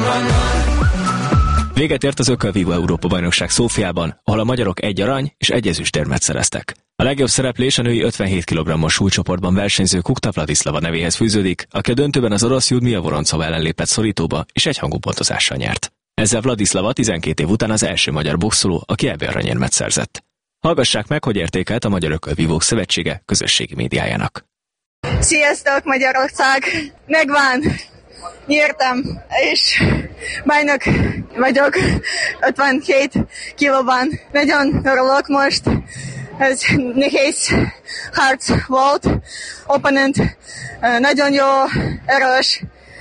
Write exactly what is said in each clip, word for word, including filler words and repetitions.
Véget ért az Ökölvívó Európa-bajnokság Szófiában, ahol a magyarok egy arany és egy ezüstérmet szereztek. A legjobb szereplés a női ötvenhét kilogrammos súlycsoportban versenyző Kukta Vladislava nevéhez fűződik, aki a döntőben az orosz Judmila Voroncova ellen lépett szorítóba és egyhangú pontozással nyert. Ezzel Vladislava tizenkét év után az első magyar boxoló, aki ebbe aranyérmet szerzett. Hallgassák meg, hogy értékelt a Magyar Ökölvívók Szövetsége közösségi médiájának. Sziasztok, Magyarország! Megvan! Nyertem, és bajnok vagyok ötvenhét kilóban. Nagyon örülök most. Ez nehéz harc volt. Opponent nagyon jó, erős,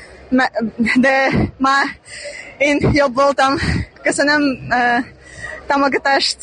de ma én jobb voltam. Köszönöm uh, támogatást,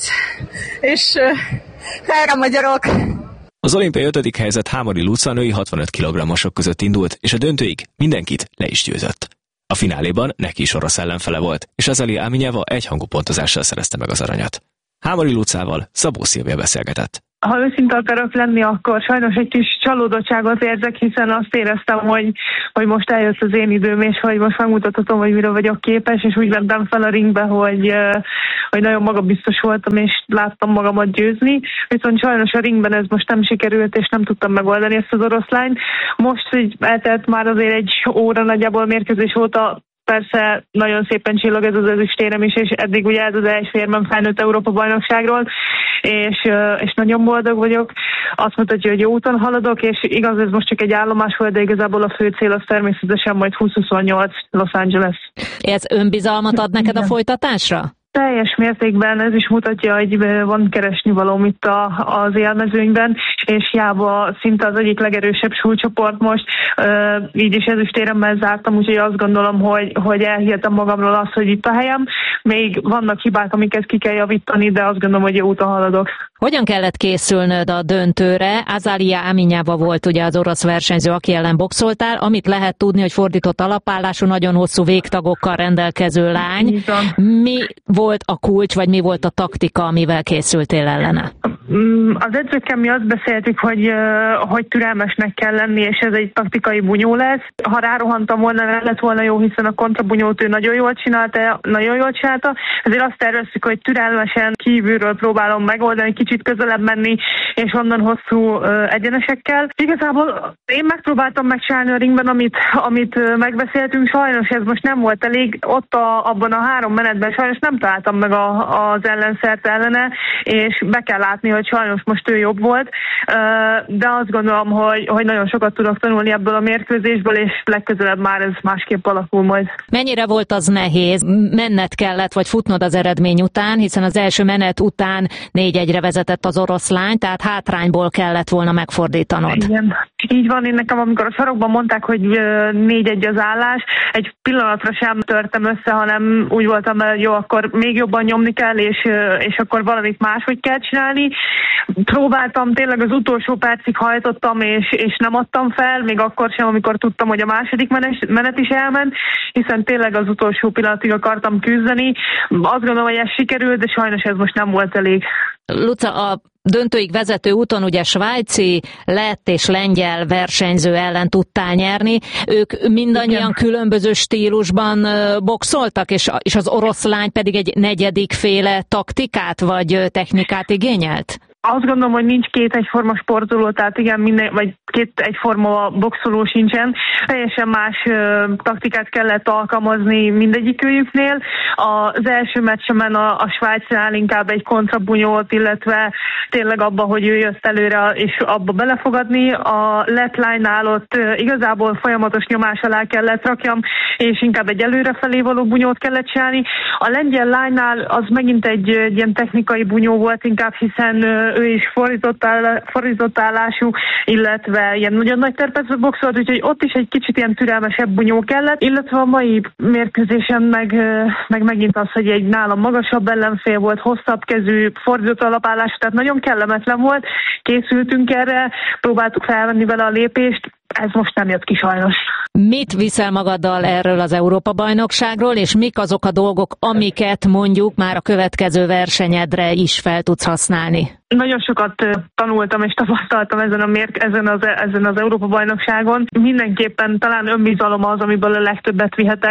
és uh, helyre magyarok! Az olimpiai ötödik helyzet Hámori Luca a női hatvanöt kilogrammosok között indult, és a döntőig mindenkit le is győzött. A fináléban neki is orosz ellenfele volt, és Azalia Aminyava egyhangú pontozással szerezte meg az aranyat. Hámori Lucával Szabó Szilvia beszélgetett. Ha őszinte akarok lenni, akkor sajnos egy kis csalódottságot érzek, hiszen azt éreztem, hogy, hogy most eljött az én időm, és hogy most megmutathatom, hogy mire vagyok képes, és úgy mentem fel a ringbe, hogy, hogy nagyon magabiztos voltam, és láttam magamat győzni. Viszont sajnos a ringben ez most nem sikerült, és nem tudtam megoldani ezt az oroszlányt. Most így eltelt már azért egy óra nagyjából mérkőzés óta. Persze nagyon szépen csillog ez az ezüstérem is, és eddig ugye ez az első érmem felnőtt Európa-bajnokságról, és, és nagyon boldog vagyok. Azt mutatja, hogy jó úton haladok, és igaz, ez most csak egy állomás volt, de igazából a fő cél az természetesen majd húsz huszonnyolc Los Angeles. Ez önbizalmat ad neked a folytatásra? Teljes mértékben ez is mutatja, hogy van keresnivalóm itt a, az élmezőnyben, és hiába szinte az egyik legerősebb súlycsoport most, így is ezüstéremmel zártam, úgyhogy azt gondolom, hogy, hogy elhihetem magamról azt, hogy itt a helyem. Még vannak hibák, amiket ki kell javítani, de azt gondolom, hogy jó úton haladok. Hogyan kellett készülnöd a döntőre? Azalia Aminyava volt ugye az orosz versenyző, aki ellen boxoltál, amit lehet tudni, hogy fordított alapállású, nagyon hosszú végtagokkal rendelkező lány. Mi volt a kulcs, vagy mi volt a taktika, amivel készültél ellene? Az edzőkkel mi azt beszéltük, hogy, hogy türelmesnek kell lenni, és ez egy taktikai bunyó lesz. Ha rárohantam volna, nem lett volna jó, hiszen a kontrabunyót ő nagyon jól csinálta, nagyon jól csinálta. Ezért azt terveztük, hogy türelmesen kívülről próbálom megoldani, kicsit közelebb menni, és onnan hosszú egyenesekkel. Igazából én megpróbáltam megcsinálni a ringben, amit, amit megbeszéltünk, sajnos ez most nem volt elég. Ott a, abban a három menetben sajnos nem találtam meg a, az ellenszert ellene, és be kell látni, hogy sajnos most ő jobb volt, de azt gondolom, hogy, hogy nagyon sokat tudok tanulni ebből a mérkőzésből, és legközelebb már ez másképp alakul majd. Mennyire volt az nehéz? Menned kellett, vagy futnod az eredmény után, hiszen az első menet után négy egyre vezetett az oroszlány, tehát hátrányból kellett volna megfordítanod. Igen. Így van, én nekem, amikor a sarokban mondták, hogy négy egy az állás, egy pillanatra sem törtem össze, hanem úgy voltam, hogy jó, akkor még jobban nyomni kell, és, és akkor valamit máshogy kell csinálni. Próbáltam, tényleg az utolsó percig hajtottam, és, és nem adtam fel, még akkor sem, amikor tudtam, hogy a második menet is elment, hiszen tényleg az utolsó pillanatig akartam küzdeni. Azt gondolom, hogy ez sikerült, de sajnos ez most nem volt elég. Luca, a döntőig vezető úton ugye svájci, lett és lengyel versenyző ellen tudtál nyerni. Ők mindannyian Igen. különböző stílusban boxoltak, és, és az oroszlány pedig egy negyedik féle taktikát vagy technikát igényelt? Azt gondolom, hogy nincs két egyforma sportoló, tehát igen, minden, vagy két egyforma boxoló sincsen. Teljesen más ö, taktikát kellett alkalmazni mindegyikőjüknél. Az első meccsemen a, a Svájcnál inkább egy kontrabunyót, illetve tényleg abba, hogy ő jött előre, és abba belefogadni. A lett lánynál ott ö, igazából folyamatos nyomás alá kellett rakjam, és inkább egy előrefelé való bunyót kellett csinálni. A lengyel lánynál az megint egy, egy ilyen technikai bunyó volt inkább, hiszen ö, ő is fordított, áll, fordított állású, illetve ilyen nagyon nagy terpezve boxolt, úgyhogy ott is egy kicsit ilyen türelmesebb bunyó kellett, illetve a mai mérkőzésen meg, meg megint az, hogy egy nálam magasabb ellenfél volt, hosszabb kezű, fordított alapállású, tehát nagyon kellemetlen volt, készültünk erre, próbáltuk felvenni vele a lépést, ez most nem jött ki sajnos. Mit viszel magaddal erről az Európa-bajnokságról, és mik azok a dolgok, amiket mondjuk már a következő versenyedre is fel tudsz használni? Nagyon sokat tanultam és tapasztaltam ezen, a mérk- ezen, az, ezen az Európa-bajnokságon. Mindenképpen talán önbizalom az, amiből a legtöbbet vihetek.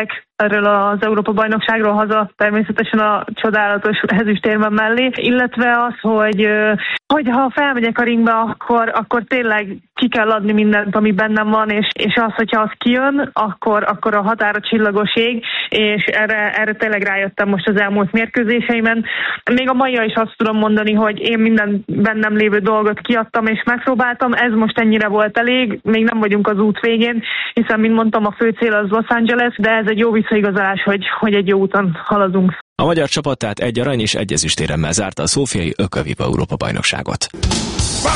erről az Európa-bajnokságról haza, természetesen a csodálatos ezüstérmem mellé, illetve az, hogy, hogy ha felmegyek a ringbe, akkor, akkor tényleg ki kell adni mindent, ami bennem van, és, és az, hogyha az kijön, akkor, akkor a határa csillagos ég, és erre, erre tényleg rájöttem most az elmúlt mérkőzéseimen. Még a maija is azt tudom mondani, hogy én minden bennem lévő dolgot kiadtam és megpróbáltam, ez most ennyire volt elég, még nem vagyunk az út végén, hiszen, mint mondtam, a fő cél az Los Angeles, de ez egy jó visszaigazolás, hogy, hogy egy jó úton haladunk. A magyar csapat tehát egy arany és egy ezüstéremmel zárta a szófiai Ökölvipa Európa-bajnokságot.